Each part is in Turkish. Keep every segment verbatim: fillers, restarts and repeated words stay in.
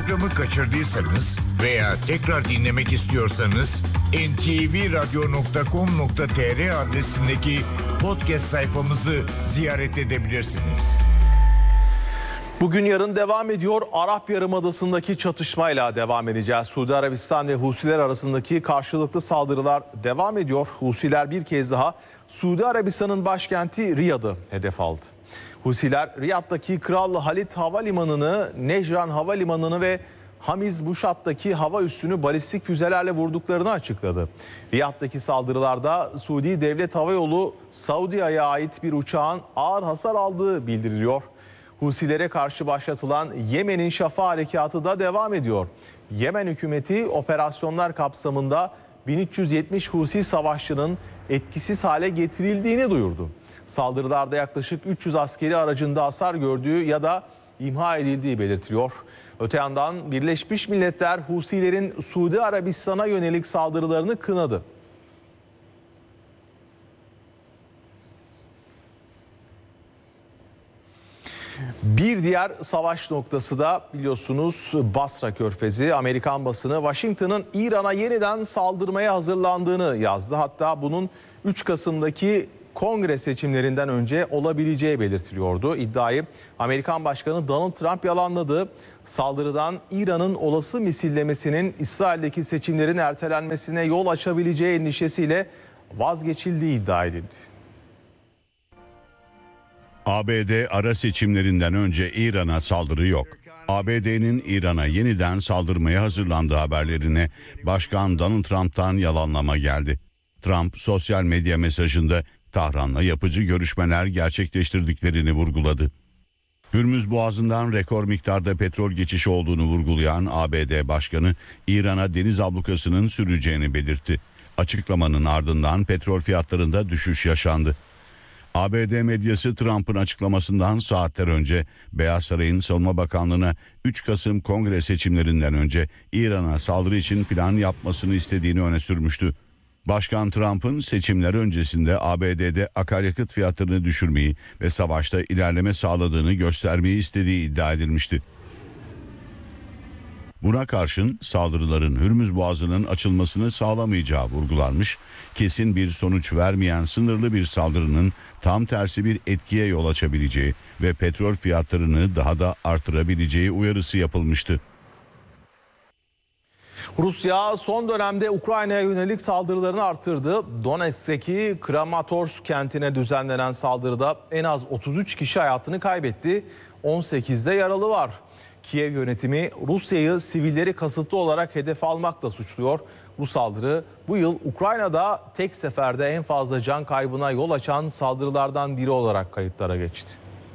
programı kaçırdıysanız veya tekrar dinlemek istiyorsanız en te ve radyo nokta com nokta tr adresindeki podcast sayfamızı ziyaret edebilirsiniz. Bugün yarın devam ediyor. Arap Yarımadası'ndaki çatışmayla devam edeceğiz. Suudi Arabistan ve Husiler arasındaki karşılıklı saldırılar devam ediyor. Husiler bir kez daha Suudi Arabistan'ın başkenti Riyad'ı hedef aldı. Husiler Riyad'daki Kral Halid Havalimanı'nı, Necran Havalimanı'nı ve Hamiz Buşat'taki hava üssünü balistik füzelerle vurduklarını açıkladı. Riyad'daki saldırılarda Suudi Devlet Havayolu Saudia'ya ait bir uçağın ağır hasar aldığı bildiriliyor. Husilere karşı başlatılan Yemen'in Şafak harekatı da devam ediyor. Yemen hükümeti operasyonlar kapsamında bin üç yüz yetmiş Husi savaşçının etkisiz hale getirildiğini duyurdu. Saldırılarda yaklaşık üç yüz askeri aracında hasar gördüğü ya da imha edildiği belirtiliyor. Öte yandan Birleşmiş Milletler Husilerin Suudi Arabistan'a yönelik saldırılarını kınadı. Bir diğer savaş noktası da biliyorsunuz Basra Körfezi. Amerikan basını Washington'ın İran'a yeniden saldırmaya hazırlandığını yazdı. Hatta bunun üç Kasım'daki kongre seçimlerinden önce olabileceği belirtiliyordu. İddiayı Amerikan Başkanı Donald Trump yalanladı. Saldırıdan İran'ın olası misillemesinin İsrail'deki seçimlerin ertelenmesine yol açabileceği endişesiyle vazgeçildiği iddia edildi. A B D ara seçimlerinden önce İran'a saldırı yok. A B D'nin İran'a yeniden saldırmaya hazırlandığı haberlerine Başkan Donald Trump'tan yalanlama geldi. Trump sosyal medya mesajında Tahran'la yapıcı görüşmeler gerçekleştirdiklerini vurguladı. Hürmüz Boğazı'ndan rekor miktarda petrol geçişi olduğunu vurgulayan A B D Başkanı İran'a deniz ablukasının süreceğini belirtti. Açıklamanın ardından petrol fiyatlarında düşüş yaşandı. A B D medyası Trump'ın açıklamasından saatler önce Beyaz Saray'ın Savunma Bakanlığı'na üç Kasım kongre seçimlerinden önce İran'a saldırı için plan yapmasını istediğini öne sürmüştü. Başkan Trump'ın seçimler öncesinde A B D'de akaryakıt fiyatlarını düşürmeyi ve savaşta ilerleme sağladığını göstermeyi istediği iddia edilmişti. Buna karşın saldırıların Hürmüz Boğazı'nın açılmasını sağlamayacağı vurgulanmış, kesin bir sonuç vermeyen sınırlı bir saldırının tam tersi bir etkiye yol açabileceği ve petrol fiyatlarını daha da artırabileceği uyarısı yapılmıştı. Rusya son dönemde Ukrayna'ya yönelik saldırılarını artırdı. Donetsk'teki Kramatorsk kentine düzenlenen saldırıda en az otuz üç kişi hayatını kaybetti. on sekizde yaralı var. Kiev yönetimi Rusya'yı sivilleri kasıtlı olarak hedef almakla suçluyor. Bu saldırı bu yıl Ukrayna'da tek seferde en fazla can kaybına yol açan saldırılardan biri olarak kayıtlara geçti.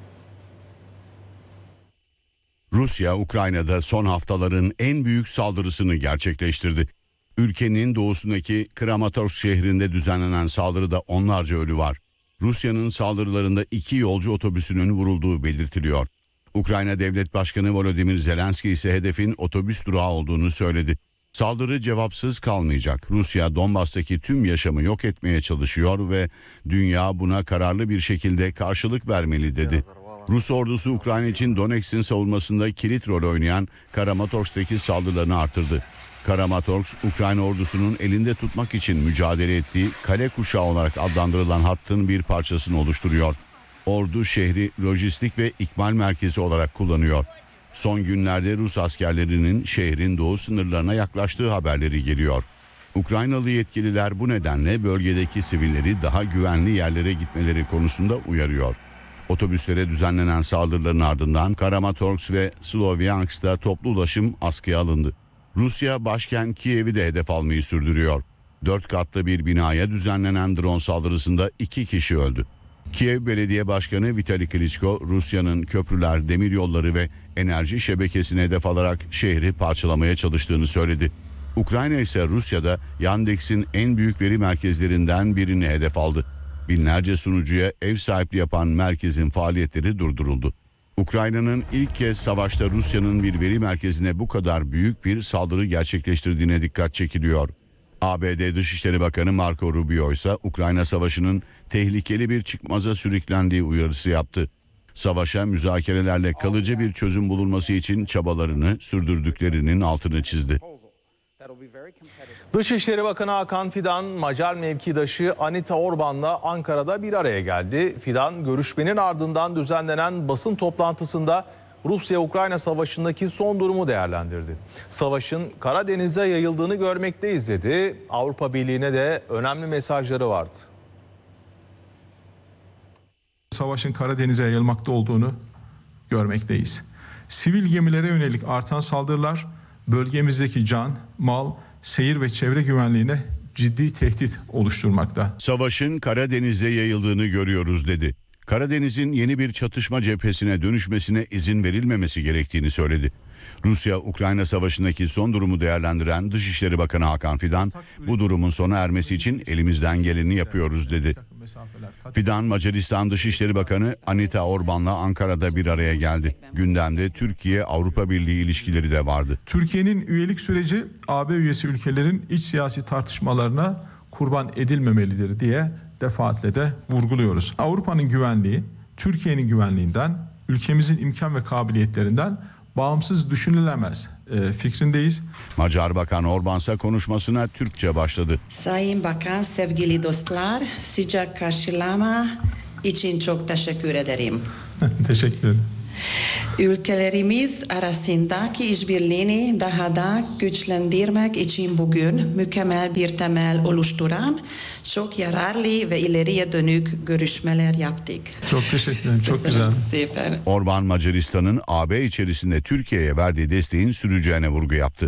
Rusya, Ukrayna'da son haftaların en büyük saldırısını gerçekleştirdi. Ülkenin doğusundaki Kramatorsk şehrinde düzenlenen saldırıda onlarca ölü var. Rusya'nın saldırılarında iki yolcu otobüsünün vurulduğu belirtiliyor. Ukrayna Devlet Başkanı Volodymyr Zelenski ise hedefin otobüs durağı olduğunu söyledi. Saldırı cevapsız kalmayacak. Rusya Donbas'taki tüm yaşamı yok etmeye çalışıyor ve dünya buna kararlı bir şekilde karşılık vermeli dedi. Rus ordusu Ukrayna için Donetsk'in savunmasında kilit rol oynayan Kramatorsk'taki saldırılarını artırdı. Kramatorsk, Ukrayna ordusunun elinde tutmak için mücadele ettiği kale kuşağı olarak adlandırılan hattın bir parçasını oluşturuyor. Ordu şehri lojistik ve ikmal merkezi olarak kullanıyor. Son günlerde Rus askerlerinin şehrin doğu sınırlarına yaklaştığı haberleri geliyor. Ukraynalı yetkililer bu nedenle bölgedeki sivilleri daha güvenli yerlere gitmeleri konusunda uyarıyor. Otobüslere düzenlenen saldırıların ardından Kramatorsk ve Slovyansk'ta toplu ulaşım askıya alındı. Rusya başkent Kiev'i de hedef almayı sürdürüyor. Dört katlı bir binaya düzenlenen drone saldırısında iki kişi öldü. Kiev Belediye Başkanı Vitali Klitschko, Rusya'nın köprüler, demiryolları ve enerji şebekesine hedef alarak şehri parçalamaya çalıştığını söyledi. Ukrayna ise Rusya'da Yandex'in en büyük veri merkezlerinden birini hedef aldı. Binlerce sunucuya ev sahipliği yapan merkezin faaliyetleri durduruldu. Ukrayna'nın ilk kez savaşta Rusya'nın bir veri merkezine bu kadar büyük bir saldırı gerçekleştirdiğine dikkat çekiliyor. A B D Dışişleri Bakanı Marco Rubio ise Ukrayna Savaşı'nın tehlikeli bir çıkmaza sürüklendiği uyarısı yaptı. Savaşa müzakerelerle kalıcı bir çözüm bulunması için çabalarını sürdürdüklerinin altını çizdi. Dışişleri Bakanı Hakan Fidan, Macar mevkidaşı Anita Orban'la Ankara'da bir araya geldi. Fidan, görüşmenin ardından düzenlenen basın toplantısında Rusya-Ukrayna savaşındaki son durumu değerlendirdi. Savaşın Karadeniz'e yayıldığını görmekteyiz dedi. Avrupa Birliği'ne de önemli mesajları vardı. Savaşın Karadeniz'e yayılmakta olduğunu görmekteyiz. Sivil gemilere yönelik artan saldırılar bölgemizdeki can, mal, seyir ve çevre güvenliğine ciddi tehdit oluşturmakta. Savaşın Karadeniz'e yayıldığını görüyoruz dedi. Karadeniz'in yeni bir çatışma cephesine dönüşmesine izin verilmemesi gerektiğini söyledi. Rusya-Ukrayna savaşındaki son durumu değerlendiren Dışişleri Bakanı Hakan Fidan, bu durumun sona ermesi için elimizden geleni yapıyoruz dedi. Fidan, Macaristan Dışişleri Bakanı Anita Orban'la Ankara'da bir araya geldi. Gündemde Türkiye-Avrupa Birliği ilişkileri de vardı. Türkiye'nin üyelik süreci A B üyesi ülkelerin iç siyasi tartışmalarına kurban edilmemelidir diye defaatle de vurguluyoruz. Avrupa'nın güvenliği, Türkiye'nin güvenliğinden, ülkemizin imkan ve kabiliyetlerinden bağımsız düşünülemez e, fikrindeyiz. Macar Bakan Orban'sa konuşmasına Türkçe başladı. Sayın Bakan, sevgili dostlar, sıcak karşılama için çok teşekkür ederim. Teşekkür ederim. Ülkelerimiz arasındaki işbirliğini daha da güçlendirmek için bugün mükemmel bir temel oluşturan çok yararlı ve ileriye dönük görüşmeler yaptık. Çok teşekkür ederim. Çok güzel. Sefer. Orban, Macaristan'ın A B içerisinde Türkiye'ye verdiği desteğin süreceğine vurgu yaptı.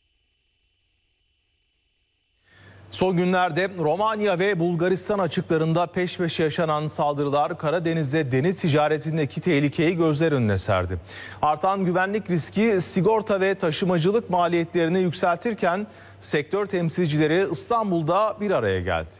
Son günlerde Romanya ve Bulgaristan açıklarında peş peşe yaşanan saldırılar Karadeniz'de deniz ticaretindeki tehlikeyi gözler önüne serdi. Artan güvenlik riski sigorta ve taşımacılık maliyetlerini yükseltirken sektör temsilcileri İstanbul'da bir araya geldi.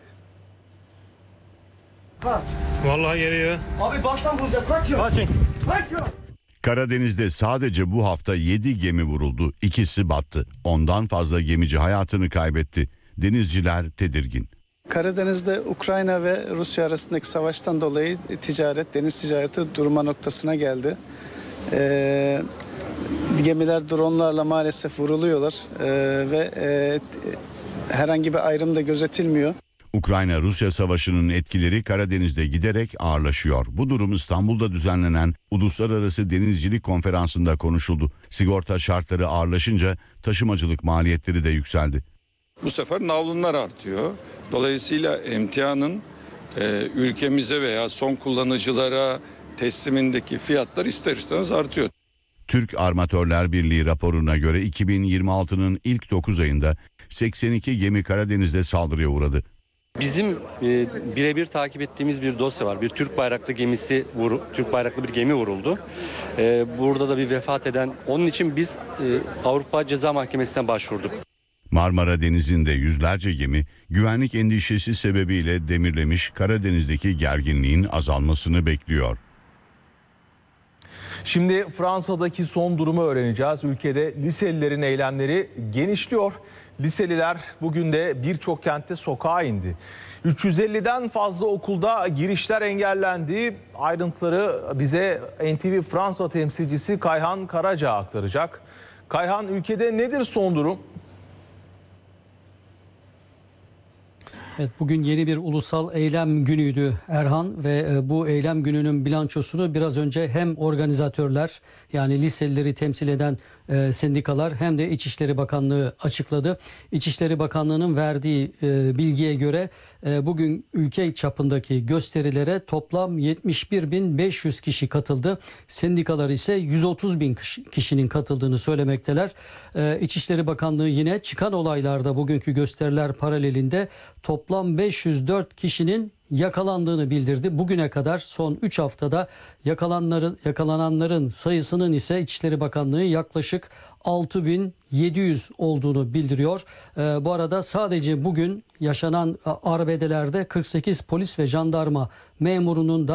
Kaç. Vallahi geliyor. Abi baştan vuracak. Kaçıyor. Kaçın. Kaçıyor. Karadeniz'de sadece bu hafta yedi gemi vuruldu. İkisi battı. Ondan fazla gemici hayatını kaybetti. Denizciler tedirgin. Karadeniz'de Ukrayna ve Rusya arasındaki savaştan dolayı ticaret, deniz ticareti durma noktasına geldi. Ee, gemiler dronlarla maalesef vuruluyorlar ee, ve e, herhangi bir ayrım da gözetilmiyor. Ukrayna-Rusya savaşının etkileri Karadeniz'de giderek ağırlaşıyor. Bu durum İstanbul'da düzenlenen Uluslararası Denizcilik Konferansı'nda konuşuldu. Sigorta şartları ağırlaşınca taşımacılık maliyetleri de yükseldi. Bu sefer navlunlar artıyor. Dolayısıyla emtianın e, ülkemize veya son kullanıcılara teslimindeki fiyatlar ister istemez artıyor. Türk Armatörler Birliği raporuna göre iki bin yirmi altının ilk dokuz ayında seksen iki gemi Karadeniz'de saldırıya uğradı. Bizim e, birebir takip ettiğimiz bir dosya var. Bir Türk bayraklı gemisi, vur, Türk bayraklı bir gemi vuruldu. E, burada da bir vefat eden. Onun için biz e, Avrupa Ceza Mahkemesi'ne başvurduk. Marmara Denizi'nde yüzlerce gemi güvenlik endişesi sebebiyle demirlemiş, Karadeniz'deki gerginliğin azalmasını bekliyor. Şimdi Fransa'daki son durumu öğreneceğiz. Ülkede liselilerin eylemleri genişliyor. Liseliler bugün de birçok kentte sokağa indi. üç yüz elliden fazla okulda girişler engellendi. Ayrıntıları bize N T V Fransa temsilcisi Kayhan Karaca aktaracak. Kayhan, ülkede nedir son durum? Evet, bugün yeni bir ulusal eylem günüydü Erhan ve bu eylem gününün bilançosunu biraz önce hem organizatörler, yani liselileri temsil eden e, sendikalar, hem de İçişleri Bakanlığı açıkladı. İçişleri Bakanlığı'nın verdiği e, bilgiye göre e, bugün ülke çapındaki gösterilere toplam yetmiş bir bin beş yüz kişi katıldı. Sendikalar ise yüz otuz bin kişinin katıldığını söylemekteler. E, İçişleri Bakanlığı yine çıkan olaylarda bugünkü gösteriler paralelinde toplam beş yüz dört kişinin yakalandığını bildirdi. Bugüne kadar son üç haftada yakalananların, yakalananların sayısının ise İçişleri Bakanlığı yaklaşık altı bin yedi yüz olduğunu bildiriyor. Ee, bu arada sadece bugün yaşanan arbedelerde kırk sekiz polis ve jandarma memurunun da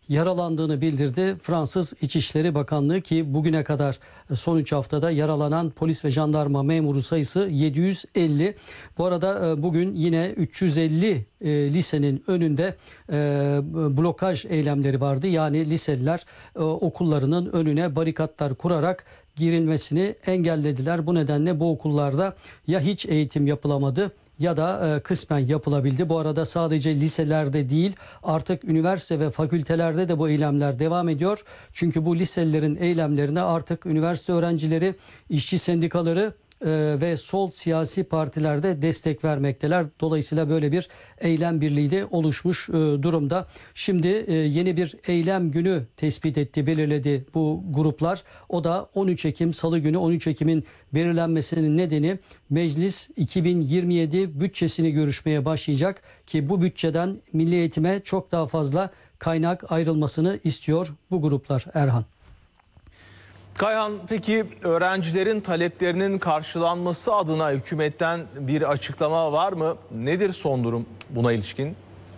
yaralandığını bildirdi Fransız İçişleri Bakanlığı ki bugüne kadar son üç haftada yaralanan polis ve jandarma memuru sayısı yedi yüz elli. Bu arada bugün yine üç yüz elli lisenin önünde blokaj eylemleri vardı. Yani liseliler okullarının önüne barikatlar kurarak girilmesini engellediler. Bu nedenle bu okullarda ya hiç eğitim yapılamadı ya da e, kısmen yapılabildi. Bu arada sadece liselerde değil, artık üniversite ve fakültelerde de bu eylemler devam ediyor. Çünkü bu liselilerin eylemlerine artık üniversite öğrencileri, işçi sendikaları e, ve sol siyasi partilerde destek vermekteler. Dolayısıyla böyle bir eylem birliği de oluşmuş e, durumda. Şimdi e, yeni bir eylem günü tespit etti, belirledi bu gruplar. O da on üç Ekim Salı günü. on üç Ekim'in belirlenmesinin nedeni meclis iki bin yirmi yedi bütçesini görüşmeye başlayacak ki bu bütçeden milli eğitime çok daha fazla kaynak ayrılmasını istiyor bu gruplar. Erhan. Kayhan, peki öğrencilerin taleplerinin karşılanması adına hükümetten bir açıklama var mı? Nedir son durum buna ilişkin?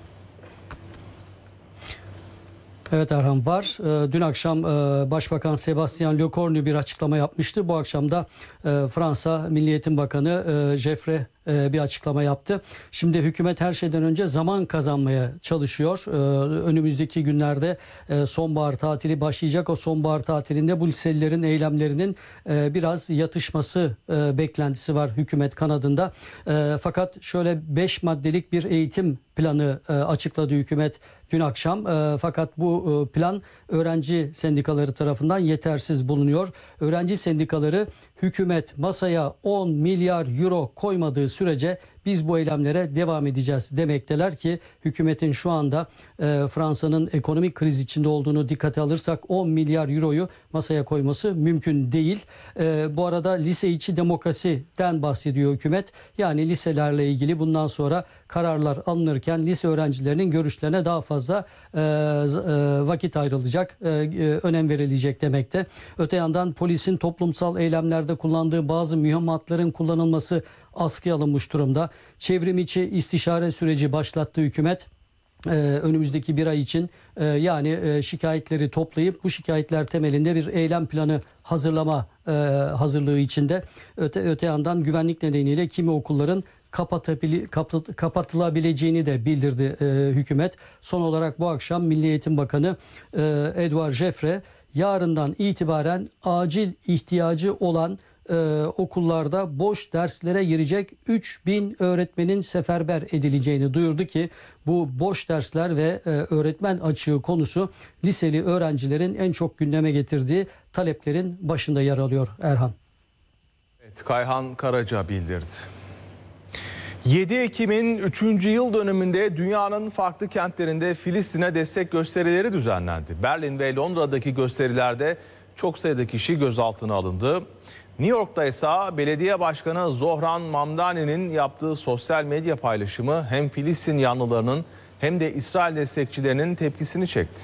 Evet Erhan, var. Dün akşam Başbakan Sébastien Lecornu bir açıklama yapmıştı. Bu akşam da Fransa Milli Eğitim Bakanı Joffre bir açıklama yaptı. Şimdi hükümet her şeyden önce zaman kazanmaya çalışıyor. Önümüzdeki günlerde sonbahar tatili başlayacak. O sonbahar tatilinde bu liselilerin eylemlerinin biraz yatışması beklentisi var hükümet kanadında. Fakat şöyle beş maddelik bir eğitim planı açıkladı hükümet dün akşam. Fakat bu plan öğrenci sendikaları tarafından yetersiz bulunuyor. Öğrenci sendikaları hükümet masaya on milyar euro koymadığı sürece biz bu eylemlere devam edeceğiz demekteler ki hükümetin şu anda e, Fransa'nın ekonomik kriz içinde olduğunu dikkate alırsak on milyar euroyu masaya koyması mümkün değil. E, bu arada lise içi demokrasiden bahsediyor hükümet. Yani liselerle ilgili bundan sonra kararlar alınırken lise öğrencilerinin görüşlerine daha fazla e, e, vakit ayrılacak, e, e, önem verilecek demekte. Öte yandan polisin toplumsal eylemlerde kullandığı bazı mühimmatların kullanılması askıya alınmış durumda. Çevrim içi istişare süreci başlattı hükümet. Ee, önümüzdeki bir ay için e, yani e, şikayetleri toplayıp bu şikayetler temelinde bir eylem planı hazırlama e, hazırlığı içinde. Öte, öte yandan güvenlik nedeniyle kimi okulların kapatabil, kapat, kapatılabileceğini de bildirdi e, hükümet. Son olarak bu akşam Milli Eğitim Bakanı e, Edouard Joffre yarından itibaren acil ihtiyacı olan Ee, okullarda boş derslere girecek üç bin öğretmenin seferber edileceğini duyurdu ki bu boş dersler ve e, öğretmen açığı konusu liseli öğrencilerin en çok gündeme getirdiği taleplerin başında yer alıyor Erhan. Evet, Kayhan Karaca bildirdi. yedi Ekim'in üçüncü yıl dönümünde dünyanın farklı kentlerinde Filistin'e destek gösterileri düzenlendi. Berlin ve Londra'daki gösterilerde çok sayıda kişi gözaltına alındı. New York'ta ise belediye başkanı Zohran Mamdani'nin yaptığı sosyal medya paylaşımı hem Filistin yanlılarının hem de İsrail destekçilerinin tepkisini çekti.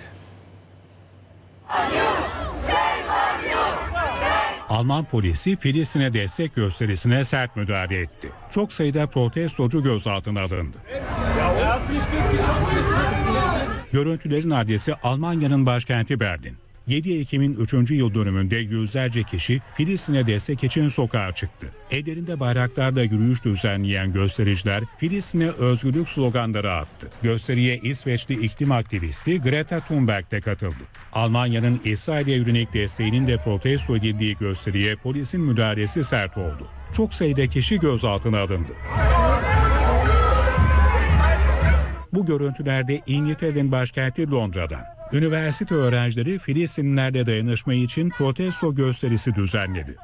Alman polisi Filistin'e destek gösterisine sert müdahale etti. Çok sayıda protestocu gözaltına alındı. Görüntülerin adresi Almanya'nın başkenti Berlin. yedi Ekim'in üçüncü yıl dönümünde yüzlerce kişi Filistin'e destek için sokağa çıktı. Ellerinde bayraklarla yürüyüş düzenleyen göstericiler Filistin'e özgürlük sloganları attı. Gösteriye İsveçli iklim aktivisti Greta Thunberg de katıldı. Almanya'nın İsrail'e yönelik desteğinin de protesto edildiği gösteriye polisin müdahalesi sert oldu. Çok sayıda kişi gözaltına alındı. Bu görüntülerde İngiltere'nin başkenti Londra'dan. Üniversite öğrencileri Filistinlilerle dayanışma için protesto gösterisi düzenledi.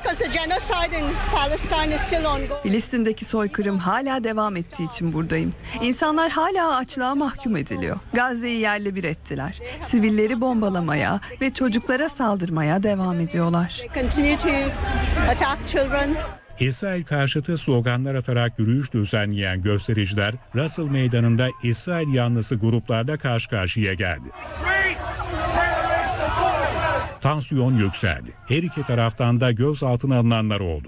Filistin'deki soykırım hala devam ettiği için buradayım. İnsanlar hala açlığa mahkum ediliyor. Gazze'yi yerle bir ettiler. Sivilleri bombalamaya ve çocuklara saldırmaya devam ediyorlar. İsrail karşıtı sloganlar atarak yürüyüş düzenleyen göstericiler Russell Meydanı'nda İsrail yanlısı gruplarla karşı karşıya geldi. Tansiyon yükseldi. Her iki taraftan da gözaltına alınanlar oldu.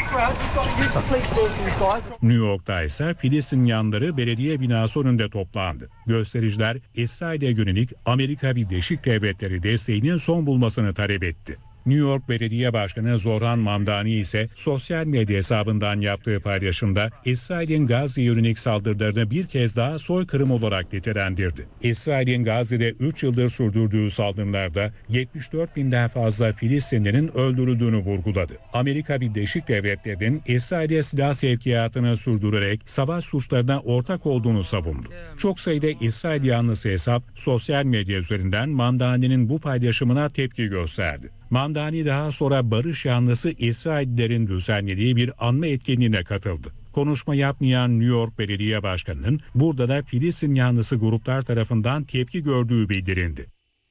New York'ta ise Filistin yanları belediye binası önünde toplandı. Göstericiler İsrail'e yönelik Amerika Birleşik Devletleri desteğinin son bulmasını talep etti. New York Belediye Başkanı Zoran Mamdani ise sosyal medya hesabından yaptığı paylaşımda İsrail'in Gazze'ye yönelik saldırılarını bir kez daha soykırım olarak nitelendirdi. İsrail'in Gazze'de üç yıldır sürdürdüğü saldırılarda yetmiş dört binden fazla Filistinlilerin öldürüldüğünü vurguladı. Amerika Birleşik Devletleri'nin İsrail'e silah sevkiyatını sürdürerek savaş suçlarına ortak olduğunu savundu. Çok sayıda İsrail yanlısı hesap sosyal medya üzerinden Mamdani'nin bu paylaşımına tepki gösterdi. Mamdani daha sonra barış yanlısı İsraillilerin düzenlediği bir anma etkinliğine katıldı. Konuşma yapmayan New York Belediye Başkanı'nın burada da Filistin yanlısı gruplar tarafından tepki gördüğü bildirildi.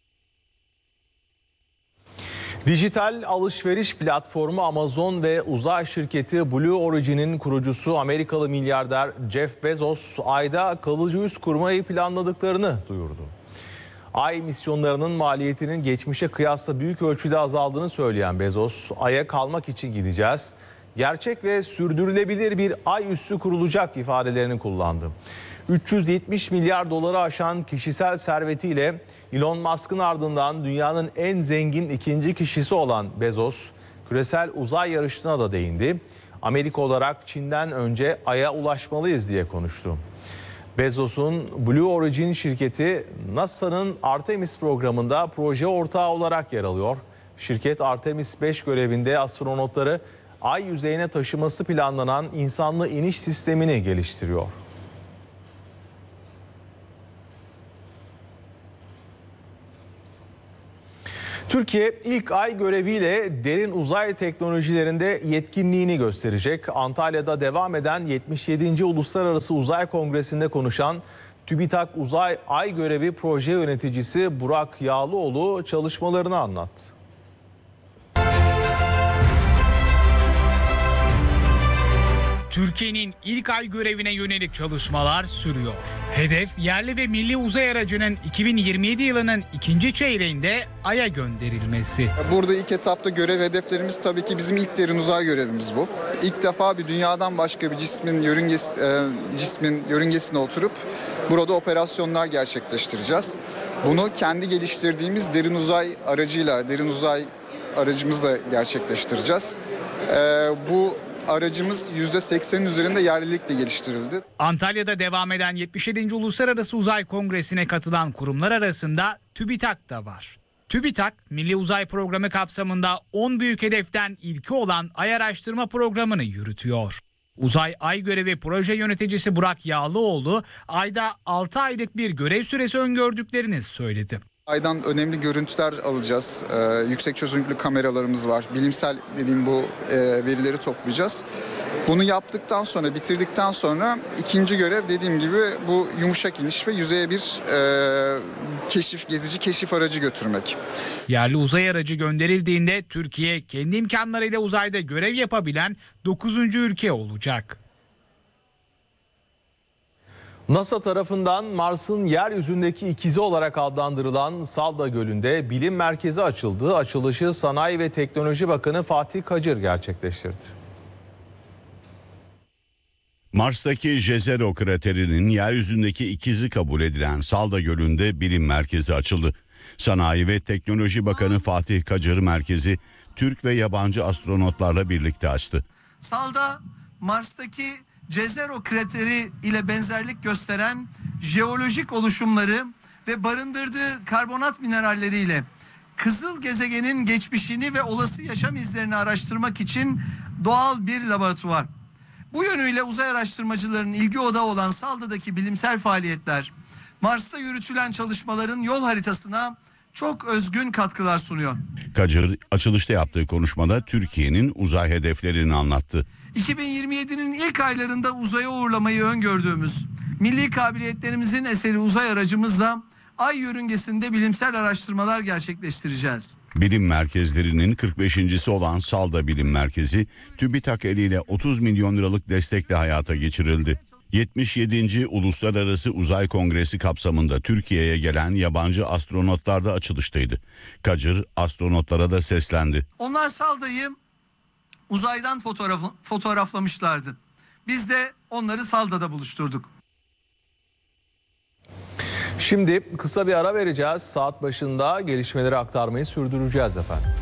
Dijital alışveriş platformu Amazon ve uzay şirketi Blue Origin'in kurucusu Amerikalı milyarder Jeff Bezos ayda kalıcı üs kurmayı planladıklarını duyurdu. Ay misyonlarının maliyetinin geçmişe kıyasla büyük ölçüde azaldığını söyleyen Bezos, Ay'a kalmak için gideceğiz, gerçek ve sürdürülebilir bir ay üssü kurulacak ifadelerini kullandı. üç yüz yetmiş milyar doları aşan kişisel servetiyle Elon Musk'ın ardından dünyanın en zengin ikinci kişisi olan Bezos, küresel uzay yarışına da değindi. Amerika olarak Çin'den önce Ay'a ulaşmalıyız diye konuştu. Bezos'un Blue Origin şirketi NASA'nın Artemis programında proje ortağı olarak yer alıyor. Şirket Artemis beş görevinde astronotları Ay yüzeyine taşıması planlanan insanlı iniş sistemini geliştiriyor. Türkiye ilk ay göreviyle derin uzay teknolojilerinde yetkinliğini gösterecek. Antalya'da devam eden yetmiş yedinci Uluslararası Uzay Kongresi'nde konuşan TÜBİTAK Uzay Ay Görevi Proje Yöneticisi Burak Yağlıoğlu çalışmalarını anlattı. Türkiye'nin ilk ay görevine yönelik çalışmalar sürüyor. Hedef yerli ve milli uzay aracının iki bin yirmi yedi yılının ikinci çeyreğinde Ay'a gönderilmesi. Burada ilk etapta görev hedeflerimiz tabii ki bizim ilk derin uzay görevimiz bu. İlk defa bir dünyadan başka bir cismin yörüngesi, e, cismin yörüngesine oturup burada operasyonlar gerçekleştireceğiz. Bunu kendi geliştirdiğimiz derin uzay aracıyla, derin uzay aracımızla gerçekleştireceğiz. E, bu aracımız yüzde seksenin üzerinde yerlilikle geliştirildi. Antalya'da devam eden yetmiş yedinci Uluslararası Uzay Kongresi'ne katılan kurumlar arasında TÜBİTAK da var. TÜBİTAK, Milli Uzay Programı kapsamında on büyük hedeften ilki olan Ay Araştırma Programı'nı yürütüyor. Uzay Ay Görevi Proje Yöneticisi Burak Yağlıoğlu, ayda altı aylık bir görev süresi öngördüklerini söyledi. Aydan önemli görüntüler alacağız. Ee, yüksek çözünürlüklü kameralarımız var. Bilimsel dediğim bu e, verileri toplayacağız. Bunu yaptıktan sonra, bitirdikten sonra ikinci görev dediğim gibi bu yumuşak iniş ve yüzeye bir e, keşif, gezici keşif aracı götürmek. Yerli uzay aracı gönderildiğinde Türkiye kendi imkanlarıyla uzayda görev yapabilen dokuzuncu ülke olacak. NASA tarafından Mars'ın yeryüzündeki ikizi olarak adlandırılan Salda Gölü'nde bilim merkezi açıldı. Açılışı Sanayi ve Teknoloji Bakanı Fatih Kacır gerçekleştirdi. Mars'taki Jezero kraterinin yeryüzündeki ikizi kabul edilen Salda Gölü'nde bilim merkezi açıldı. Sanayi ve Teknoloji Bakanı Fatih Kacır merkezi Türk ve yabancı astronotlarla birlikte açtı. Salda, Mars'taki Jezero krateri ile benzerlik gösteren jeolojik oluşumları ve barındırdığı karbonat mineralleriyle kızıl gezegenin geçmişini ve olası yaşam izlerini araştırmak için doğal bir laboratuvar. Bu yönüyle uzay araştırmacılarının ilgi odağı olan Salda'daki bilimsel faaliyetler, Mars'ta yürütülen çalışmaların yol haritasına çok özgün katkılar sunuyor. Kacır açılışta yaptığı konuşmada Türkiye'nin uzay hedeflerini anlattı. iki bin yirmi yedinin ilk aylarında uzaya uğurlamayı öngördüğümüz milli kabiliyetlerimizin eseri uzay aracımızla Ay yörüngesinde bilimsel araştırmalar gerçekleştireceğiz. Bilim merkezlerinin kırk beşincisi olan Salda Bilim Merkezi, TÜBİTAK eliyle otuz milyon liralık destekle hayata geçirildi. yetmiş yedinci Uluslararası Uzay Kongresi kapsamında Türkiye'ye gelen yabancı astronotlar da açılıştaydı. Kacır astronotlara da seslendi. Onlar Salda'yı uzaydan fotoğraf, fotoğraflamışlardı. Biz de onları Salda'da buluşturduk. Şimdi kısa bir ara vereceğiz. Saat başında gelişmeleri aktarmayı sürdüreceğiz efendim.